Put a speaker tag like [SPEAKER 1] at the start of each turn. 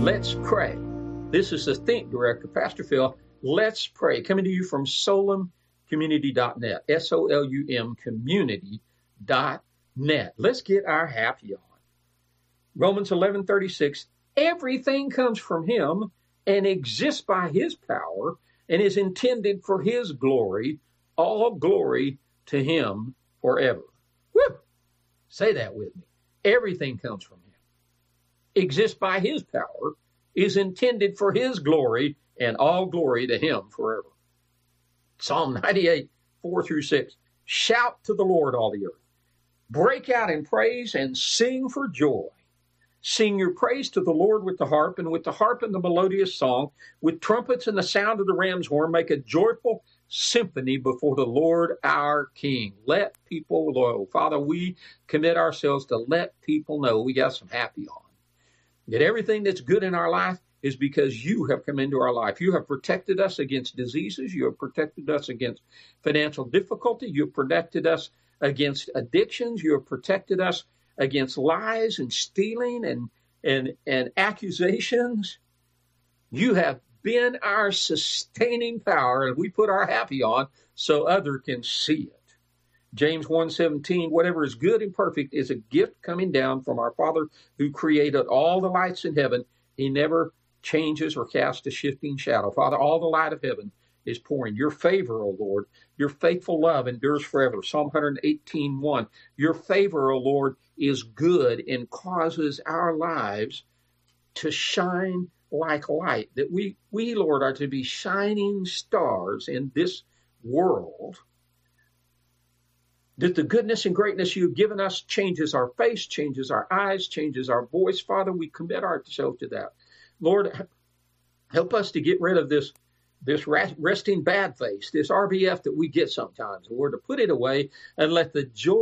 [SPEAKER 1] Let's pray. This is the Think Director, Pastor Phil. Let's pray. Coming to you from SolumCommunity.net, SOLUM Community.net. Let's get our happy on. Romans 11:36. Everything comes from him and exists by his power and is intended for his glory. All glory to him forever. Woo! Say that with me. Everything comes from him, exists by his power, is intended for his glory, and all glory to him forever. Psalm 98, 4-6. Shout to the Lord, all the earth. Break out in praise and sing for joy. Sing your praise to the Lord with the harp, and with the harp and the melodious song, with trumpets and the sound of the ram's horn, make a joyful symphony before the Lord our King. Let people know. Father, we commit ourselves to let people know we got some happy on. That everything that's good in our life is because you have come into our life. You have protected us against diseases. You have protected us against financial difficulty. You have protected us against addictions. You have protected us against lies and stealing and accusations. You have been our sustaining power, and we put our happy on so others can see it. James 1:17, whatever is good and perfect is a gift coming down from our Father who created all the lights in heaven. He never changes or casts a shifting shadow. Father, all the light of heaven is pouring. Your favor, O Lord, your faithful love endures forever. Psalm 118:1. Your favor, O Lord, is good and causes our lives to shine like light. That we, Lord, are to be shining stars in this world. That the goodness and greatness you've given us changes our face, changes our eyes, changes our voice. Father, we commit ourselves to that. Lord, help us to get rid of this resting bad face, this RBF that we get sometimes. Lord, to put it away and let the joy